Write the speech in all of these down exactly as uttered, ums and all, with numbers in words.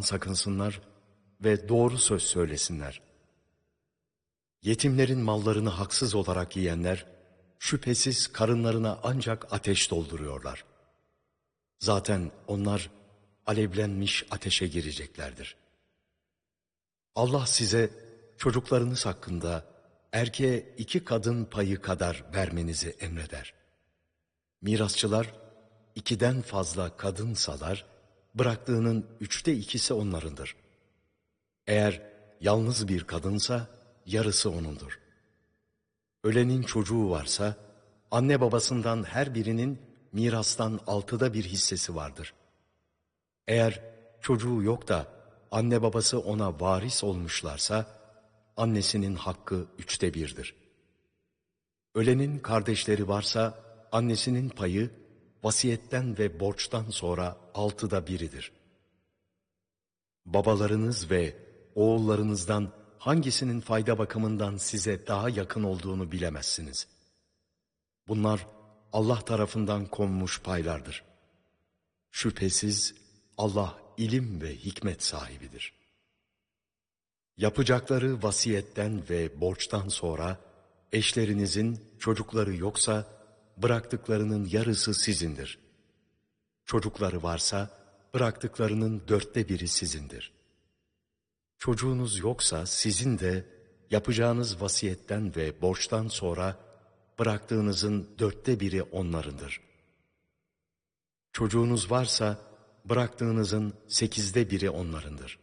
sakınsınlar ve doğru söz söylesinler. Yetimlerin mallarını haksız olarak yiyenler, şüphesiz karınlarına ancak ateş dolduruyorlar. Zaten onlar alevlenmiş ateşe gireceklerdir. Allah size çocuklarınız hakkında erkeğe iki kadın payı kadar vermenizi emreder. Mirasçılar ikiden fazla kadınsalar, bıraktığının üçte ikisi onlarındır. Eğer yalnız bir kadınsa yarısı onundur. Ölenin çocuğu varsa anne babasından her birinin mirastan altıda bir hissesi vardır. Eğer çocuğu yok da anne babası ona varis olmuşlarsa annesinin hakkı üçte birdir. Ölenin kardeşleri varsa annesinin payı vasiyetten ve borçtan sonra altıda biridir. Babalarınız ve oğullarınızdan hangisinin fayda bakımından size daha yakın olduğunu bilemezsiniz. Bunlar Allah tarafından konmuş paylardır. Şüphesiz Allah ilim ve hikmet sahibidir. Yapacakları vasiyetten ve borçtan sonra eşlerinizin çocukları yoksa bıraktıklarının yarısı sizindir. Çocukları varsa bıraktıklarının dörtte biri sizindir. Çocuğunuz yoksa sizin de yapacağınız vasiyetten ve borçtan sonra bıraktığınızın dörtte biri onlarındır. Çocuğunuz varsa bıraktığınızın sekizde biri onlarındır.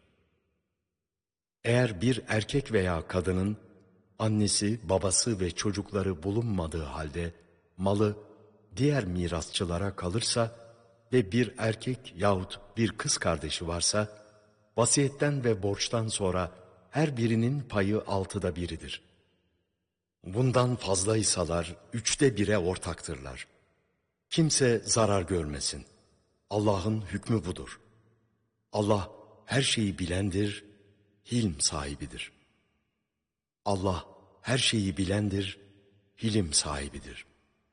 Eğer bir erkek veya kadının annesi, babası ve çocukları bulunmadığı halde malı diğer mirasçılara kalırsa ve bir erkek yahut bir kız kardeşi varsa, vasiyetten ve borçtan sonra her birinin payı altıda biridir. Bundan fazlaysalar üçte bire ortaktırlar. Kimse zarar görmesin. Allah'ın hükmü budur. Allah her şeyi bilendir, hilm sahibidir. Allah her şeyi bilendir, hilim sahibidir.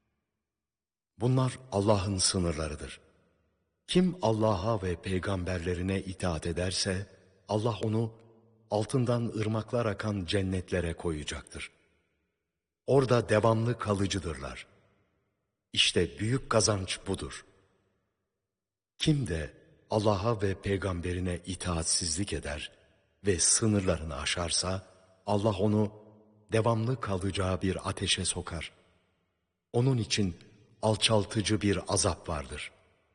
Bunlar Allah'ın sınırlarıdır. Kim Allah'a ve peygamberlerine itaat ederse, Allah onu altından ırmaklar akan cennetlere koyacaktır. Orada devamlı kalıcıdırlar. İşte büyük kazanç budur. Kim de Allah'a ve peygamberine itaatsizlik eder ve sınırlarını aşarsa, Allah onu devamlı kalacağı bir ateşe sokar. Onun için alçaltıcı bir azap vardır.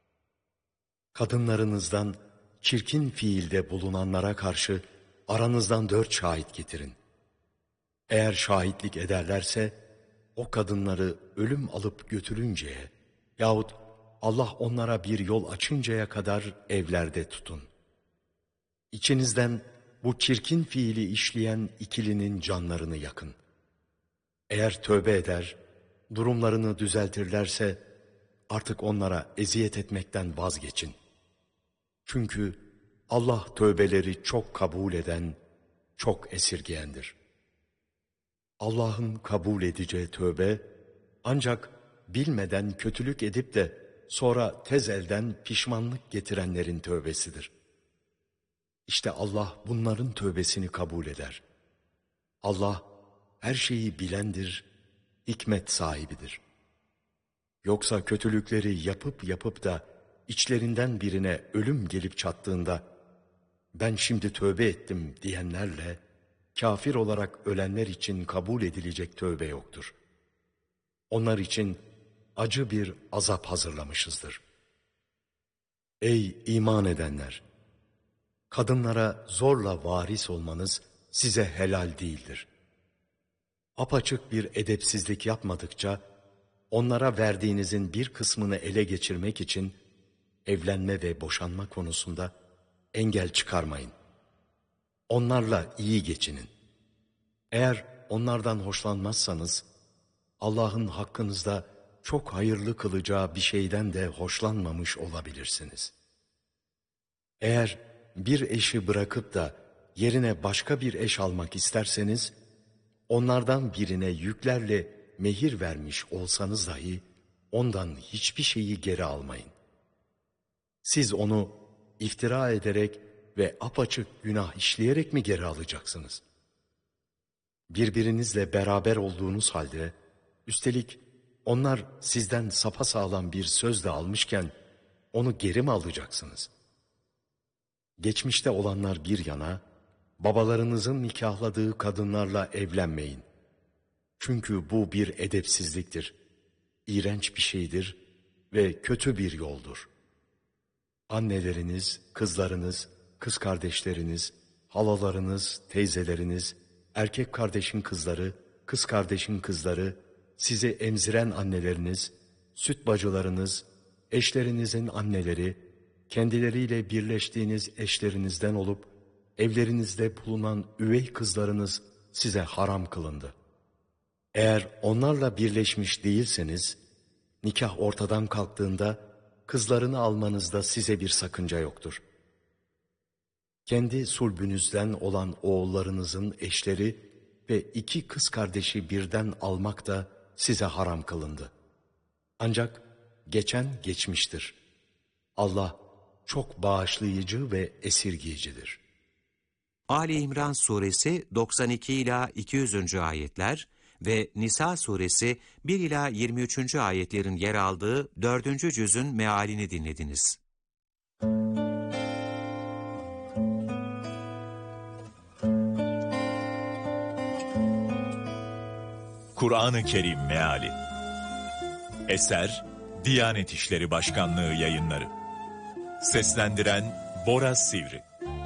Kadınlarınızdan çirkin fiilde bulunanlara karşı aranızdan dört şahit getirin. Eğer şahitlik ederlerse o kadınları ölüm alıp götürünceye yahut Allah onlara bir yol açıncaya kadar evlerde tutun. İçinizden bu çirkin fiili işleyen ikilinin canlarını yakın. Eğer tövbe eder, durumlarını düzeltirlerse artık onlara eziyet etmekten vazgeçin. Çünkü Allah tövbeleri çok kabul eden, çok esirgeyendir. Allah'ın kabul edeceği tövbe ancak bilmeden kötülük edip de sonra tez elden pişmanlık getirenlerin tövbesidir. İşte Allah bunların tövbesini kabul eder. Allah her şeyi bilendir, hikmet sahibidir. Yoksa kötülükleri yapıp yapıp da içlerinden birine ölüm gelip çattığında ben şimdi tövbe ettim diyenlerle kafir olarak ölenler için kabul edilecek tövbe yoktur. Onlar için acı bir azap hazırlamışızdır. Ey iman edenler! Kadınlara zorla varis olmanız size helal değildir. Apaçık bir edepsizlik yapmadıkça onlara verdiğinizin bir kısmını ele geçirmek için evlenme ve boşanma konusunda engel çıkarmayın. Onlarla iyi geçinin. Eğer onlardan hoşlanmazsanız Allah'ın hakkınızda çok hayırlı kılacağı bir şeyden de hoşlanmamış olabilirsiniz. Eğer bir eşi bırakıp da yerine başka bir eş almak isterseniz, onlardan birine yüklerle mehir vermiş olsanız dahi ondan hiçbir şeyi geri almayın. Siz onu iftira ederek ve apaçık günah işleyerek mi geri alacaksınız? Birbirinizle beraber olduğunuz halde, üstelik onlar sizden sapasağlam bir söz de almışken, onu geri mi alacaksınız? Geçmişte olanlar bir yana, babalarınızın nikahladığı kadınlarla evlenmeyin. Çünkü bu bir edepsizliktir, iğrenç bir şeydir ve kötü bir yoldur. Anneleriniz, kızlarınız, kız kardeşleriniz, halalarınız, teyzeleriniz, erkek kardeşin kızları, kız kardeşin kızları, sizi emziren anneleriniz, süt bacılarınız, eşlerinizin anneleri, kendileriyle birleştiğiniz eşlerinizden olup, evlerinizde bulunan üvey kızlarınız size haram kılındı. Eğer onlarla birleşmiş değilseniz, nikah ortadan kalktığında, kızlarını almanızda size bir sakınca yoktur. Kendi sulbünüzden olan oğullarınızın eşleri ve iki kız kardeşi birden almak da size haram kılındı. Ancak geçen geçmiştir. Allah çok bağışlayıcı ve esirgiyicidir. Ali İmran suresi doksan iki ila iki yüzüncü ayetler ve Nisa suresi bir ila yirmi üçüncü ayetlerin yer aldığı dördüncü cüzün mealini dinlediniz. Kur'an-ı Kerim Meali. Eser Diyanet İşleri Başkanlığı Yayınları. Seslendiren Bora Sivri.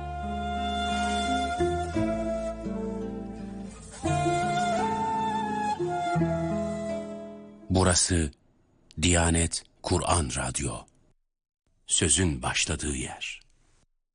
Burası Diyanet Kur'an Radyo. Sözün başladığı yer.